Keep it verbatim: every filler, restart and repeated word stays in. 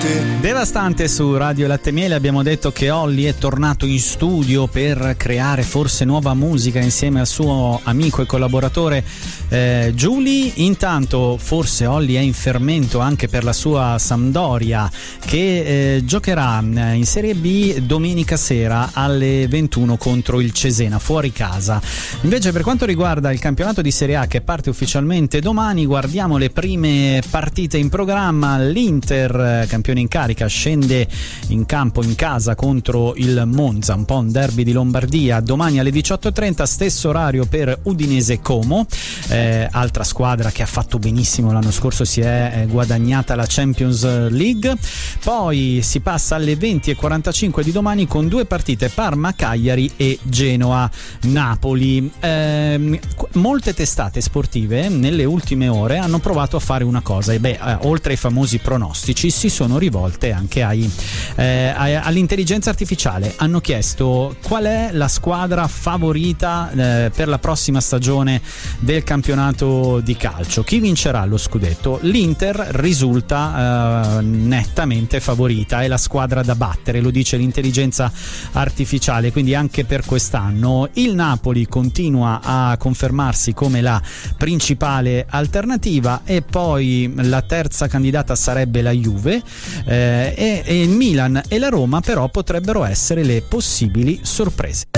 Devastante su Radio Latte e Miele. Abbiamo detto che Olly è tornato in studio per creare forse nuova musica insieme al suo amico e collaboratore eh, Giuli. Intanto forse Olly è in fermento anche per la sua Sampdoria, che eh, giocherà in Serie B domenica sera alle ventuno contro il Cesena fuori casa. Invece per quanto riguarda il campionato di Serie A, che parte ufficialmente domani, guardiamo le prime partite in programma. L'Inter, campione in carica, scende in campo in casa contro il Monza, un po' un derby di Lombardia, domani alle diciotto e trenta, stesso orario per Udinese Como, eh, altra squadra che ha fatto benissimo l'anno scorso, si è eh, guadagnata la Champions League. Poi si passa alle venti e quarantacinque di domani con due partite, Parma Cagliari e Genoa Napoli. Eh, molte testate sportive nelle ultime ore hanno provato a fare una cosa e beh, eh, oltre ai famosi pronostici si sono rivolte anche ai, eh, all'intelligenza artificiale. Hanno chiesto qual è la squadra favorita eh, per la prossima stagione del campionato di calcio, chi vincerà lo scudetto. L'Inter risulta eh, nettamente favorita, è la squadra da battere, lo dice l'intelligenza artificiale, quindi anche per quest'anno. Il Napoli continua a confermarsi come la principale alternativa e poi la terza candidata sarebbe la Juve. Eh, e, e il Milan e la Roma però potrebbero essere le possibili sorprese.